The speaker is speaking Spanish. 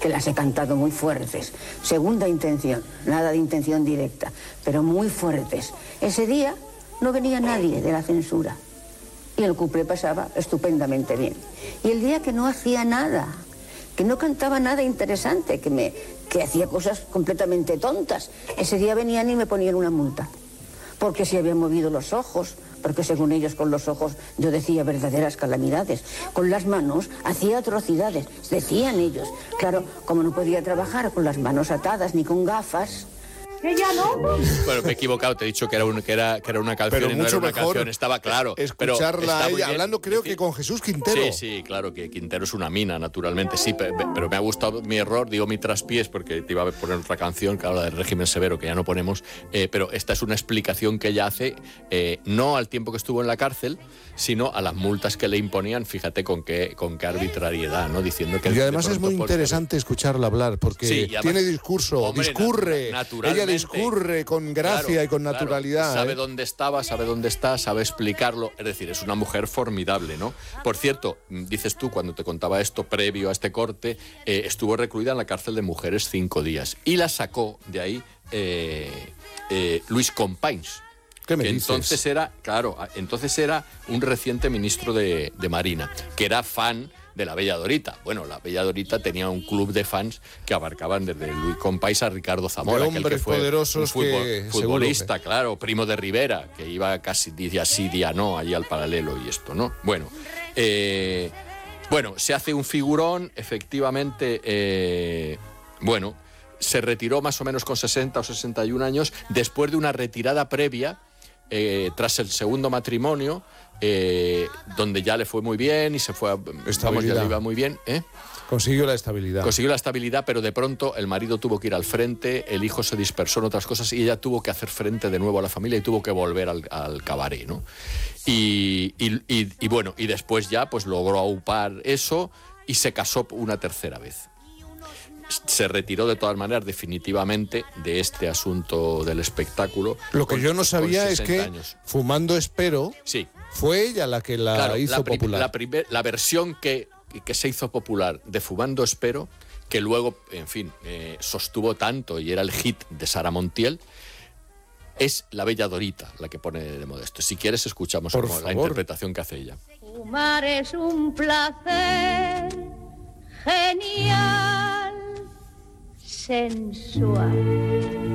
que las he cantado muy fuertes. Segunda intención, nada de intención directa, pero muy fuertes. Ese día no venía nadie de la censura y el cuplé pasaba estupendamente bien. Y el día que no hacía nada, que no cantaba nada interesante, que hacía cosas completamente tontas, ese día venían y me ponían una multa. Porque se habían movido los ojos, porque según ellos con los ojos yo decía verdaderas calamidades. Con las manos hacía atrocidades, decían ellos. Claro, como no podía trabajar con las manos atadas ni con gafas... Ella no. Bueno, me he equivocado, te he dicho que era una canción, pero y no era una canción, estaba claro. Escucharla pero ella, hablando creo que con Jesús Quintero. Sí, claro, que Quintero es una mina, naturalmente, sí, pero me ha gustado mi error, digo mi traspiés, porque te iba a poner otra canción, que habla del régimen severo, que ya no ponemos, pero esta es una explicación que ella hace, no al tiempo que estuvo en la cárcel, sino a las multas que le imponían, fíjate con qué arbitrariedad, ¿no? Diciendo que... Y además es muy interesante escucharla hablar, porque sí, además, tiene discurso, hombre, discurre, ella discurre con gracia, claro, y con naturalidad. Sabe dónde estaba, sabe dónde está, sabe explicarlo, es decir, es una mujer formidable, ¿no? Por cierto, dices tú, cuando te contaba esto previo a este corte, estuvo recluida en la cárcel de mujeres 5 días, y la sacó de ahí Luis Companys. ¿Qué me dices? Entonces era un reciente ministro de Marina, que era fan de la Bella Dorita. Bueno, la Bella Dorita tenía un club de fans que abarcaban desde Luis Companys a Ricardo Zamora, de hombres que fue poderosos futbolista, claro, primo de Rivera, que iba casi día sí, día no, allí al paralelo y esto, ¿no? Bueno, se hace un figurón, efectivamente, se retiró más o menos con 60 o 61 años, después de una retirada previa, tras el segundo matrimonio, donde ya le fue muy bien y se fue ya le iba muy bien, Consiguió la estabilidad. Consiguió la estabilidad, pero de pronto el marido tuvo que ir al frente, el hijo se dispersó en otras cosas y ella tuvo que hacer frente de nuevo a la familia y tuvo que volver al cabaret, ¿no? Y después ya pues logró aupar eso y se casó una tercera vez. Se retiró de todas maneras definitivamente de este asunto del espectáculo. Lo que yo no sabía es que Fumando Espero, sí, fue ella la que hizo popular. La versión que se hizo popular de Fumando Espero, que luego, en fin, sostuvo tanto y era el hit de Sara Montiel, es la Bella Dorita la que pone de Modesto. Si quieres escuchamos la interpretación que hace ella. Fumar es un placer genial, sensual.